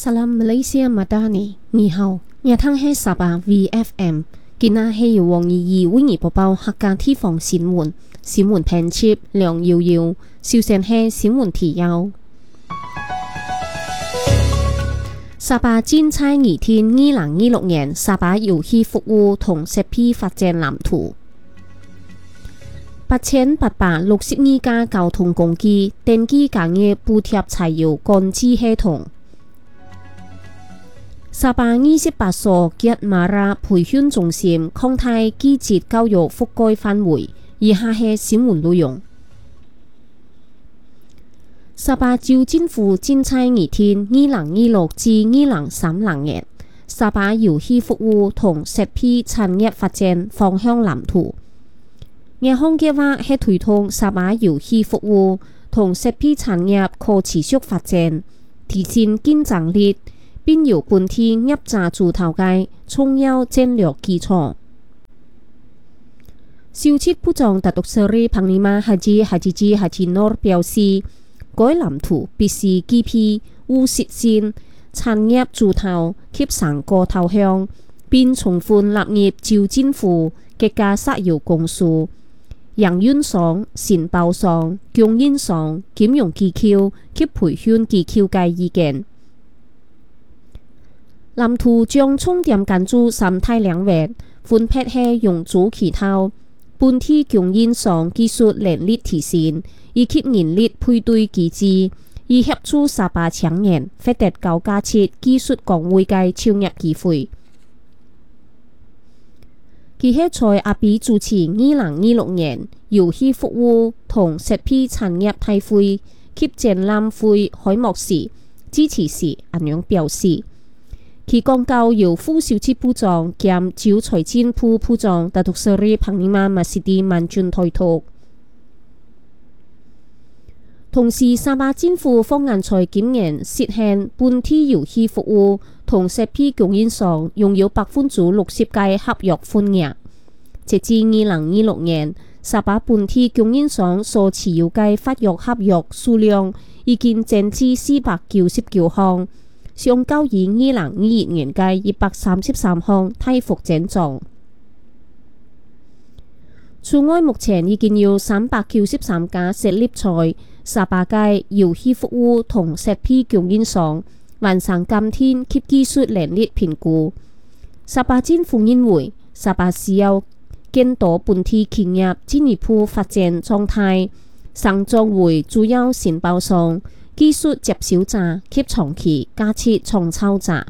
Salam Malaysia Madani， 你好，热汤係沙巴 VFM， 今日係由黃怡怡為你播報客家地方新聞，新聞編輯梁瑤瑤，首先係新聞提要。沙巴精彩二天2026年沙巴遊戲服務同設備發展藍圖。8862架交通工具登記加入補貼柴油乾支系統。沙巴28所吉馬拉培訓中心擴大機節教育覆蓋範圍，以下係新聞內容。沙巴州政府精彩二天2026至2030年沙巴遊戲服務同設備產業發展方向藍圖。日方計劃係推動沙巴遊戲服務同設備產業可持續發展，提升競爭力，並由本地業者主導嘅重要戰略基礎。消息部長達督斯里彭尼瑪Haji Noor表示，該藍圖必須具備務實性、產業主導及成果導向，並充分納入州政府各家石油公司、營運商、承包商、供應商、金融機構及培訓機構嘅意見。藍圖將重點關注三大領域，分別係用主渠道、本地供應商技術能力提升，以及人力配對機制，以協助沙巴青年獲得高價值技術崗位嘅創業機會。佢係在阿比主持2026年遊戲服務同設備產業大會及展覽會開幕時致辭時咁樣表示，佢講到由副消息部長兼州財政部部長達督斯里彭尼瑪Masidi Manjun推託。同時，沙巴政府方案在今年實現本地遊戲服務同設備供應商擁有60%嘅合約份額。截至2026年，沙巴本地供應商所持有嘅法約合約數量已經增至499項，相較於2021年嘅133項大幅增長。此外，目前已經有393家設立在沙巴嘅遊戲服務同設備供應商完成監聽及技術能力評估。沙巴政府認為，沙巴需要更多本地企業進一步發展狀態，上作為主要承包商、技術接手者及長期價值創造者。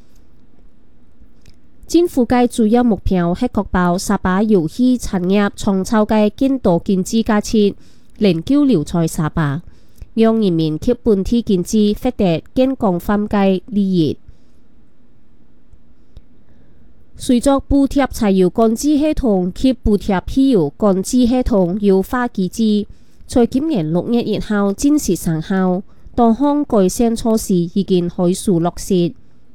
政府嘅主要目標係確保沙巴遊戲產業創造嘅更多經濟價值能夠留在沙巴，讓人民及本地經濟獲得更廣泛嘅利益。隨着補貼柴油乾支系統及補貼汽油乾支系統優化機制，在今年6月1號正式生效，多項改善措施已經開始落實。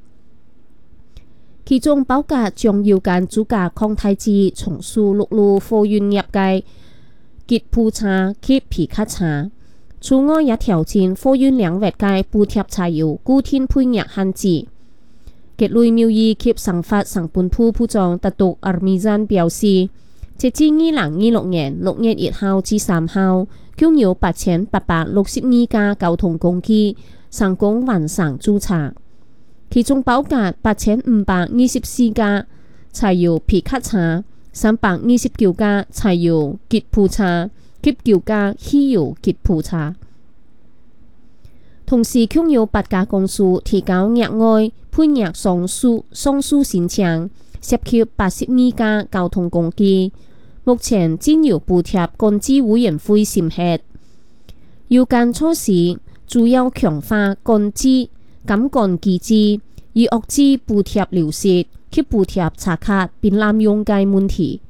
其中包括將要間主價擴大至從事陸路貨運業嘅吉普車及皮卡車。此外，也調整貨運領域嘅補貼柴油固定配額限制。吉雷苗伊及生發成本部部長達督阿米贊表示，截至2026年6月1號至3號，共有8862架交通工具成功完成註冊，其中包括8524架柴油皮卡車、329架柴油吉普車及9架汽油吉普車。同時，共有8家公司提交額外配額上訴申請，涉及82架交通工具，目前正由補貼管制委員會審核。有關措施主要強化管制監管機制，以遏制補貼流失及補貼查卡並濫用嘅問題。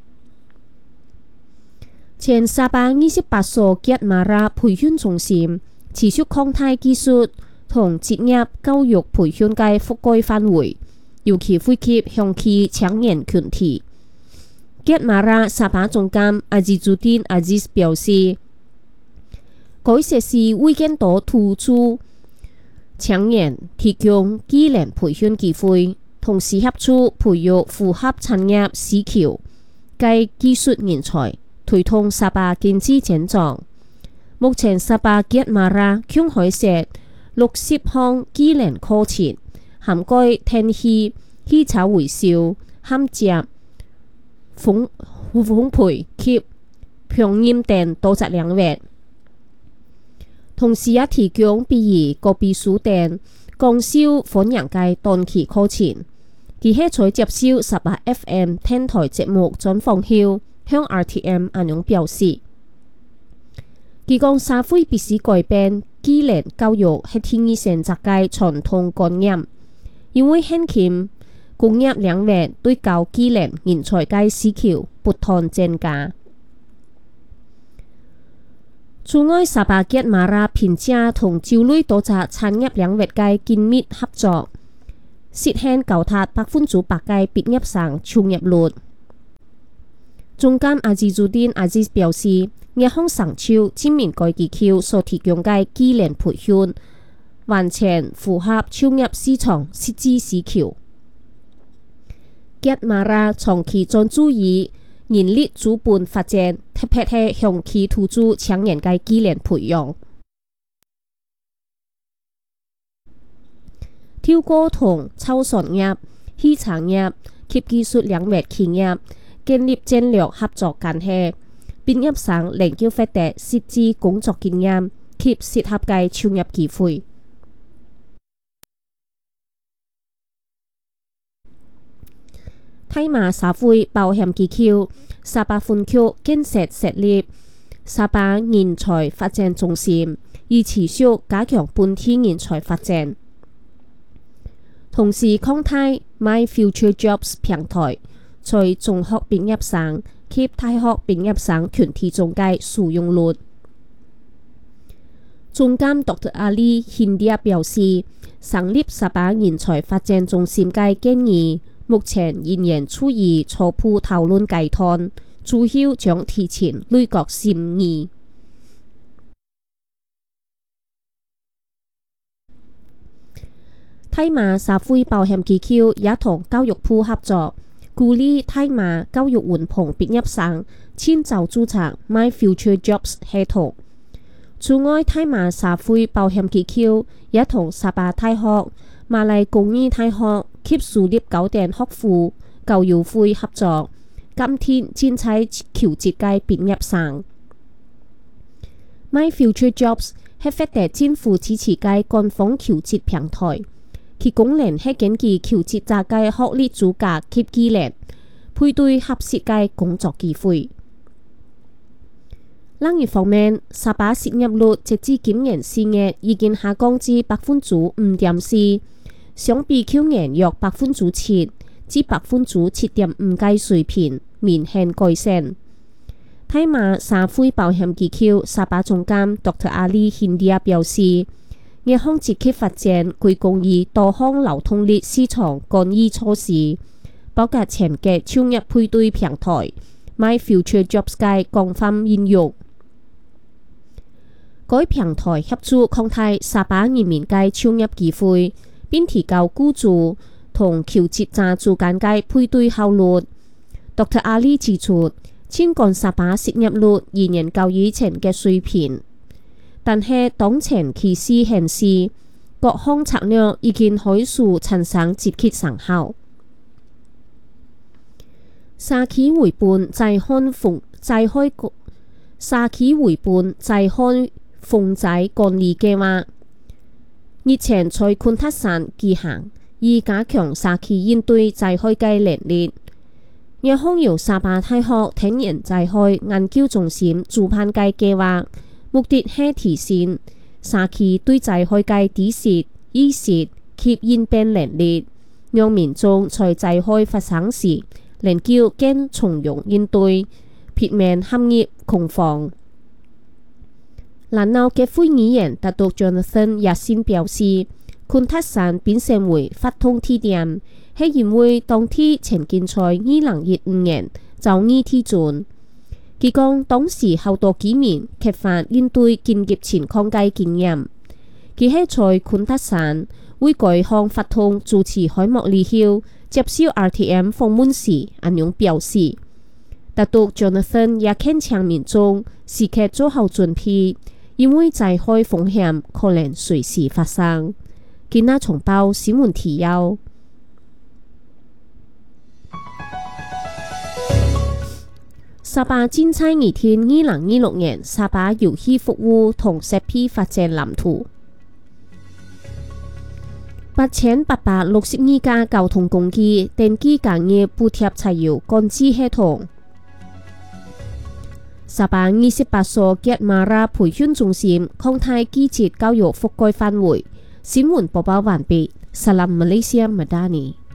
前沙巴28所吉馬拉培訓中心持續擴大技術同職業教育培訓嘅覆蓋範圍，尤其惠及鄉區青年群體。吉馬拉沙巴總監Azizuddin Aziz表示，該設施會更多突出青年提供技能培訓機會，同時協助培育符合產業需求嘅技術人才，推動沙巴經濟增長。目前沙巴吉馬拉共開設60項技能課程，涵蓋天氣、汽車維修、焊接、烘焙及烹飪等多個領域。同時也提供比如個別書等廣受歡迎嘅短期課程。佢係在接受沙巴 FM 電台節目專訪後，向 RTM 咁樣表示，佢講社會必須改變技能教育係天意選擇嘅傳統觀念，因為現今工業領域對高技能人才嘅需求不斷增加。此外，沙巴吉馬拉並且同州內多個產業領域嘅緊密合作，實現高達100%嘅畢業生創業率。總監阿茲祖丁阿茲表示，日方上朝證明該機構所提供嘅技能培訓完全符合創業市場實際需求。吉馬拉長期專注於人力資本發展，特別係向其投資青年嘅技能培養。透過同造船業、汽車業及技術領域企業建立戰略合作關係，畢業生能夠獲得實際工作經驗及適合嘅創業機會。大馬社會保險機構沙巴分區建設立沙巴人才發展中心，以持續加強本地人才發展。同時擴大 My Future Jobs 平台，在中學畢業生及大學畢業生群體中嘅使用率。總監 Dr. Ali Hindia 表示，成立沙巴人才發展中心嘅建議目前仍然處於初步討論階段，主要將提前內閣審議。大馬社會保險機構也同教育部合作，鼓勵大馬教育雲棚畢業生遷就註冊 My Future Jobs 系統。此外，大馬社會保險機構也同沙巴大學、馬來工業大學及樹立高等學府教育會合作，監聽徵才求職嘅畢業生。My Future Jobs 係獲得政府支持嘅官方求職平台，其功能係根據求職者嘅學歷資格及技能，配對合適嘅工作機會。另一方面，沙巴失業率截至今年4月已經下降至 5.4%， 相比去年約 7% 至 7.5% 嘅水平明顯改善。大馬社會保險機構沙巴總監 Dr. Ali Hindia 表示，日方積極發展歸功於多項勞動力市場干預措施，包括前嘅創業配對平台 My Future Jobs 嘅廣泛應用。該平台協助擴大沙巴人民嘅創業機會，並提高雇主同求職者之間嘅配對效率。Dr. Ali 指出，儘管沙巴失業率仍然高於前嘅水平，但係當前趨勢顯示，各項策略已經開始產生積極成效。沙企回本債看風債開沙企回本債看風債管理計劃日前在昆塔山舉行，以加強沙企應對債開嘅能力。日方由沙巴大學天然債開研究中心主辦嘅計劃，目的係提升沙企對債開嘅知識、意識及應變能力，讓民眾在債開發生時能夠更從容應對，避免陷入恐慌。蘭澳嘅會議員特督 Jonathan 也先表示，昆塔山變成為發通地點，係因為當地前建在2015年就醫批准。佢講當時好多居民缺乏應對緊急情況嘅經驗， 佢喺在昆德山為該項法通主持開幕禮後接受 RTM 訪問時，咁樣表示，特獨 Jonathan 也傾向民眾時刻做好準備，因為災害風險可能隨時發生。今日重報新聞提要。沙巴展開擬定2026年沙巴遊戲服務同設備發展藍圖。8862架交通工具登記行業補貼柴油管制系統。沙巴28所吉馬拉培訓中心擴大季節教育覆蓋範圍。新聞播報完畢。Salam Malaysia Madani。